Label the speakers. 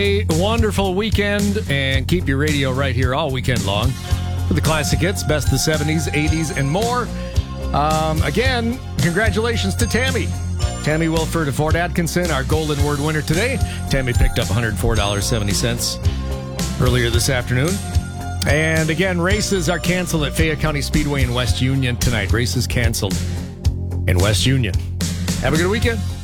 Speaker 1: A wonderful weekend, and keep your radio right here all weekend long for the classic hits, best of the 70s, 80s, and more. Again, congratulations to Tammy. Tammy Wilford of Fort Atkinson, our Golden Word winner today. Tammy picked up $104.70 earlier this afternoon. And again, races are canceled at Fayette County Speedway in West Union tonight. Races canceled in West Union. Have a good weekend.